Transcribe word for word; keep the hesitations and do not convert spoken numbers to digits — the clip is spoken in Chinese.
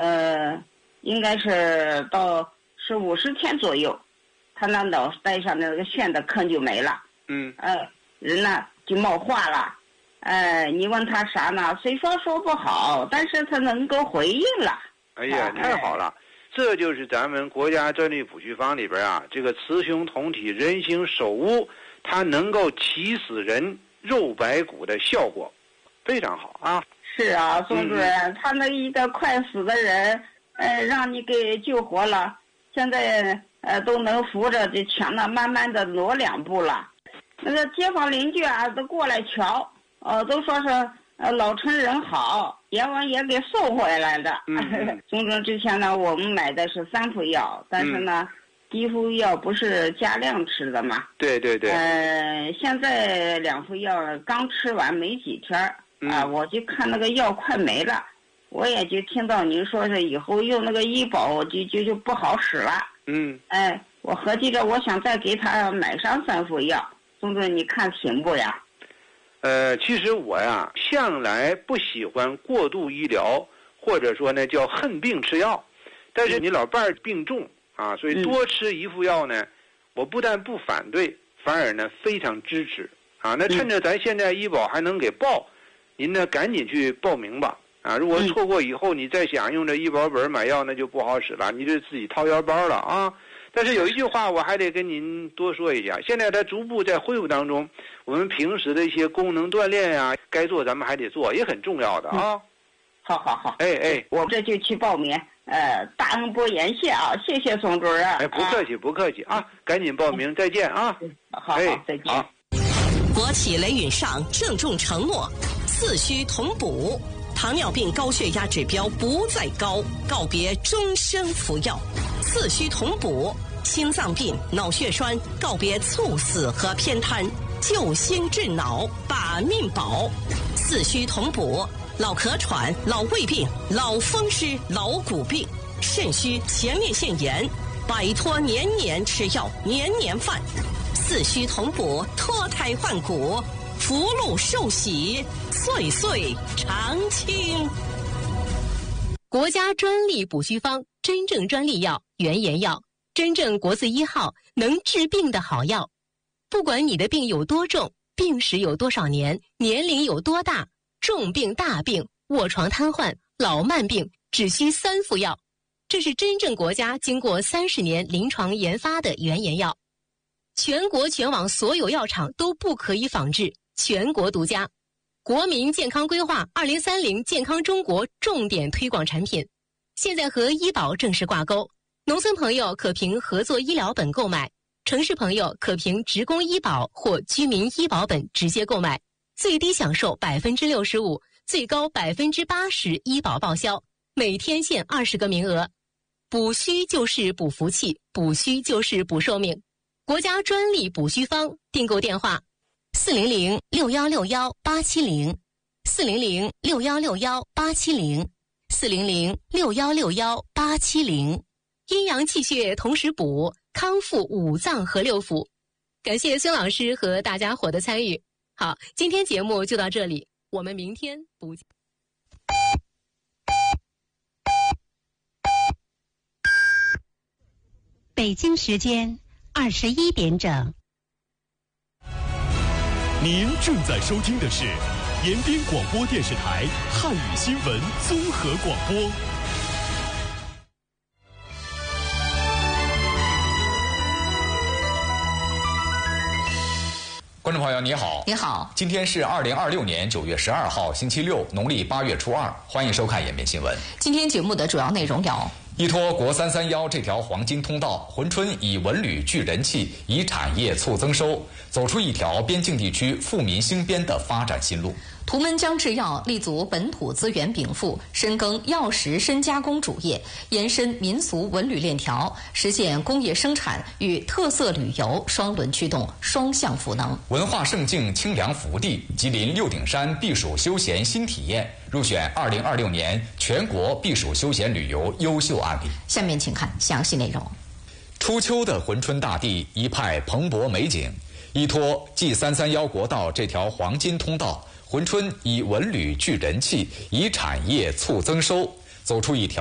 呃，应该是到是五十天左右，他那脑袋上的那个线的坑就没了。 嗯。 呃，人呢就冒化了。呃，你问他啥呢？虽说说不好，但是他能够回应了。 哎呀，太好了！这就是咱们国家专利补虚方里边啊，这个雌雄同体人形手乌，它能够起死人肉白骨的效果，非常好啊。 是啊，宋主任，嗯、他那一个快死的人，呃，让你给救活了，现在呃都能扶着这墙呢，慢慢的挪两步了。那个街坊邻居啊，都过来瞧。呃，都说是呃老陈人好，阎王也给送回来的。 嗯， 总之之前呢，我们买的是三副药，但是呢，嗯、第一副药不是加量吃的嘛？ 对对对。 呃，现在两副药刚吃完没几天啊、 嗯呃，我就看那个药快没了，我也就听到您说是以后用那个医保就就就不好使了。 嗯。 哎，我合计着我想再给他买上三副药，总之你看行不呀？ 呃，其实我呀，向来不喜欢过度医疗，或者说呢叫恨病吃药。但是你老伴儿病重啊，所以多吃一副药呢，嗯、我不但不反对，反而呢非常支持啊。那趁着咱现在医保还能给报，您呢赶紧去报名吧啊！如果错过以后，你再想用这医保本买药，那就不好使了，你这自己掏腰包了啊。但是有一句话我还得跟您多说一下，现在它逐步在恢复当中，我们平时的一些功能锻炼呀、啊，该做咱们还得做，也很重要的啊。 嗯、好好好， 哎哎， 我这就去报名，呃，大恩不言谢啊，谢谢宋主任。 哎，不客气不客气啊，赶紧报名，再见啊。 好好，再见。 好。 国企雷允上郑重承诺，四虚同补，糖尿病高血压指标不再高，告别终身服药。四虚同补，心脏病、脑血栓告别猝死和偏瘫，救心治脑，把命保。四虚同补，老咳喘、老胃病、老风湿、老骨病、肾虚、前列腺炎，摆脱年年吃药、年年犯。四虚同补，脱胎换骨，福禄寿喜，岁岁常青。 国家专利补虚方，真正专利药，原研药，真正国字一号，能治病的好药。不管你的病有多重，病史有多少年，年龄有多大，重病大病、卧床瘫痪、老慢病，只需三副药。这是真正国家经过三十年临床研发的原研药，全国全网所有药厂都不可以仿制，全国独家。国民健康规划二零三零健康中国重点推广产品，现在和医保正式挂钩。农村朋友可凭合作医疗本购买，城市朋友可凭职工医保或居民医保本直接购买，最低享受百分之六十五，最高百分之八十医保报销，每天限二十个名额。补虚就是补福气，补虚就是补寿命。国家专利补虚方，订购电话四零零六幺六幺八七零，四零零六幺六幺八七零，四零零六幺六幺八七零。阴阳气血同时补，康复五脏和六腑。感谢孙老师和大家伙的参与。好，今天节目就到这里，我们明天不见。 北京时间二十一点整。 您正在收听的是延边广播电视台汉语新闻综合广播。 观众朋友你好， 你好， 今天是二零二六年九月十二号星期六，农历八月初二，欢迎收看延边新闻。 今天节目的主要内容有： 依托国三三幺这条黄金通道，珲春以文旅聚人气，以产业促增收，走出一条边境地区富民兴边的发展新路。 图们江制药立足本土资源禀赋，深耕药食深加工主业，延伸民俗文旅链条，实现工业生产与特色旅游双轮驱动，双向赋能。 文化胜境清凉福地，吉林六顶山避暑休闲新体验入选二零二六年全国避暑休闲旅游优秀案例。 下面请看详细内容。 初秋的珲春大地一派蓬勃美景，依托 G 三三一国道这条黄金通道，珲春以文旅聚人气，以产业促增收，走出一条